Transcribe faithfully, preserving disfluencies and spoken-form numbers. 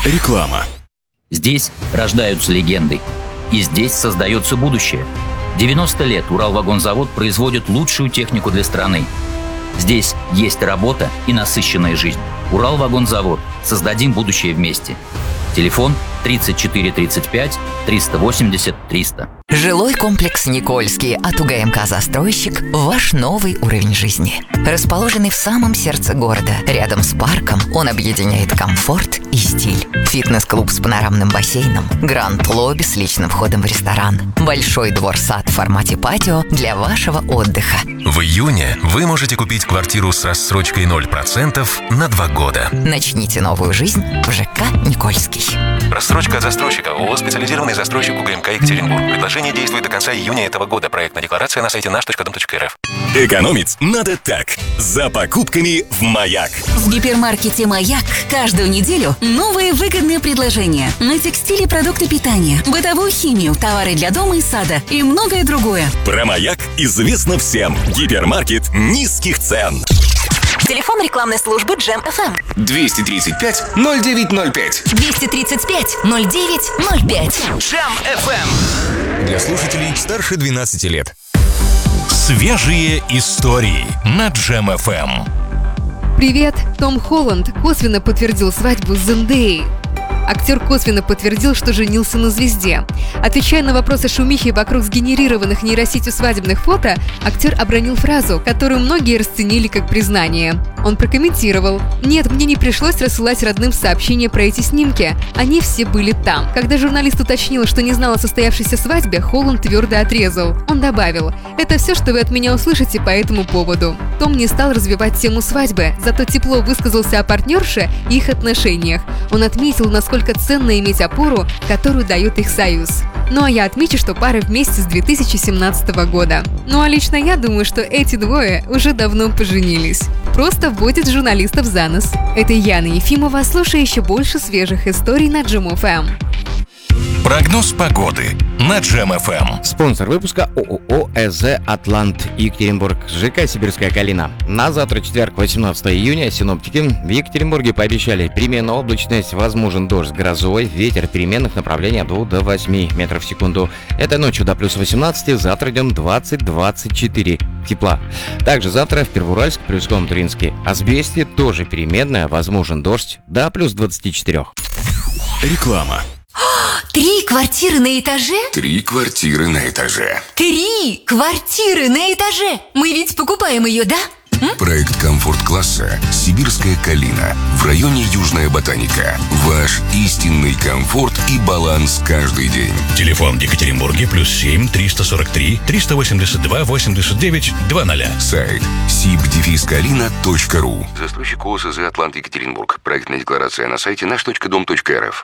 Реклама. Здесь рождаются легенды. И здесь создается будущее. девяносто лет Уралвагонзавод производит лучшую технику для страны. Здесь есть работа и насыщенная жизнь. Уралвагонзавод. Создадим будущее вместе. Телефон тридцать четыре тридцать пять триста восемьдесят триста. Жилой комплекс «Никольский» от УГМК «Застройщик» – ваш новый уровень жизни. Расположенный в самом сердце города, рядом с парком, он объединяет комфорт и стиль. Фитнес-клуб с панорамным бассейном, гранд-лобби с личным входом в ресторан, большой двор-сад в формате патио для вашего отдыха. В июне вы можете купить квартиру с рассрочкой ноль процентов на два года. Начните новую жизнь в ЖК «Никольский». Рассрочка от застройщика. ООО «Специализированный застройщик УГМК Екатеринбург». Предложение действует до конца июня этого года. Проектная декларация на сайте наш точка дом точка эр эф. Экономить надо так. За покупками в «Маяк». В гипермаркете «Маяк» каждую неделю новые выгодные предложения на текстиле, продукты питания, бытовую химию, товары для дома и сада и многое другое. Про «Маяк» известно всем. Гипермаркет низких цен. Телефон рекламной службы Джем эф эм. двести тридцать пять ноль девять ноль пять. двести тридцать пять ноль девять ноль пять. Джем эф эм. Для слушателей старше двенадцати лет. Свежие истории на Джем эф эм. Привет! Том Холланд косвенно подтвердил свадьбу с Зендеей. Актер косвенно подтвердил, что женился на звезде. Отвечая на вопросы шумихи вокруг сгенерированных нейросетью свадебных фото, актер обронил фразу, которую многие расценили как признание. Он прокомментировал: «Нет, мне не пришлось рассылать родным сообщения про эти снимки. Они все были там». Когда журналист уточнил, что не знал о состоявшейся свадьбе, Холланд твердо отрезал. Он добавил: «Это все, что вы от меня услышите по этому поводу». Том не стал развивать тему свадьбы, зато тепло высказался о партнерше и их отношениях. Он отметил, насколько ценно иметь опору, которую дает их союз. Ну а я отмечу, что пара вместе с две тысячи семнадцатого года. Ну а лично я думаю, что эти двое уже давно поженились. Просто вводит журналистов за нос. Это Яна Ефимова. Слушай еще больше свежих историй на Джем эф эм. Прогноз погоды на Джем эф эм. Спонсор выпуска ООО «ЭЗ Атлант Екатеринбург», ЖК «Сибирская Калина». На завтра, четверг, восемнадцатого июня, синоптики в Екатеринбурге пообещали переменную облачность, возможен дождь с грозой, ветер переменных направлений от двух до восьми метров в секунду. Это ночью до плюс восемнадцати, завтра днем двадцать - двадцать четыре тепла. Также завтра в Первоуральск, Плюском, Туринске, Азбесте тоже переменная, возможен дождь до плюс двадцати четырёх. Реклама. Три квартиры на этаже? Три квартиры на этаже. Три квартиры на этаже! Мы ведь покупаем ее, да? М? Проект комфорт-класса «Сибирская Калина» в районе Южная Ботаника. Ваш истинный комфорт и баланс каждый день. Телефон в Екатеринбурге плюс семь триста сорок три триста восемьдесят два восемьдесят девять двадцать. Сайт сиб дефис калина точка ру. Застройщик ООО «ЭЗ Атлант Екатеринбург». Проектная декларация на сайте наш точка дом точка эр эф.